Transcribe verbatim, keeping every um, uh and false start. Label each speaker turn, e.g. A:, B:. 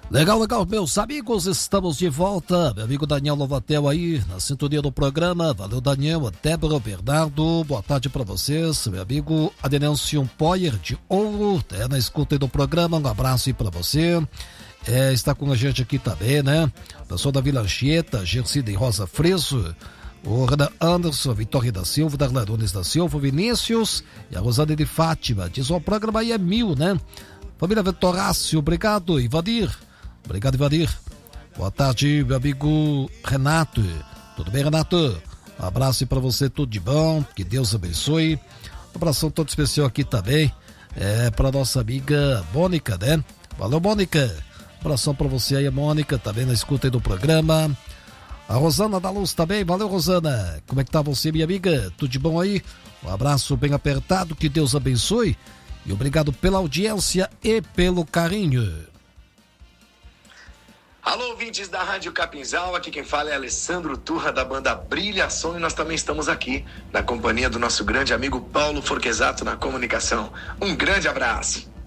A: Legal, legal, meus amigos, estamos de volta. Meu amigo Daniel Lovatel aí, na sintonia do programa. Valeu, Daniel, Débora, Bernardo, boa tarde pra vocês. Meu amigo Adenelson Poyer de Ouro, é, na escuta aí do programa, um abraço aí pra você. É, está com a gente aqui também, né? Pessoal da Vila Anchieta, Gercida e Rosa Freso, o Renan Anderson, Vitória da Silva, Darlan Nunes da Silva, Vinícius e a Rosane de Fátima. Diz, o programa aí é mil, né? Família Vetorácio, obrigado, Ivadir. Obrigado, Ivadir. Boa tarde, meu amigo Renato. Tudo bem, Renato? Um abraço aí pra você, tudo de bom. Que Deus abençoe. Um abração todo especial aqui também. É pra nossa amiga Mônica, né? Valeu, Mônica. Um abração pra você aí, Mônica, também na escuta aí do programa. A Rosana da Luz também. Valeu, Rosana. Como é que tá você, minha amiga? Tudo de bom aí? Um abraço bem apertado. Que Deus abençoe. E obrigado pela audiência e pelo carinho.
B: Alô, ouvintes da Rádio Capinzal, aqui quem fala é Alessandro Turra, da banda Brilhação, e nós também estamos aqui na companhia do nosso grande amigo Paulo Forquesato na comunicação. Um grande abraço.